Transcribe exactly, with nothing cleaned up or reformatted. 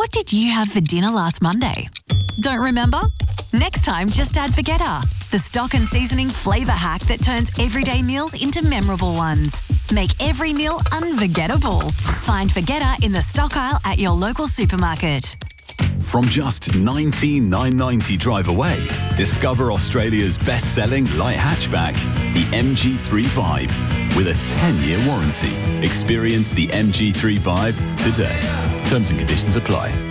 What did you have for dinner last Monday? Don't remember? Next time, just add Forgetter, the stock and seasoning flavour hack that turns everyday meals into memorable ones. Make every meal unforgettable. Find Forgetter in the stock aisle at your local supermarket. From just nineteen thousand nine hundred ninety drive away, discover Australia's best-selling light hatchback, the M G three Vibe, with a ten-year warranty. Experience the M G three Vibe today. Terms and conditions apply.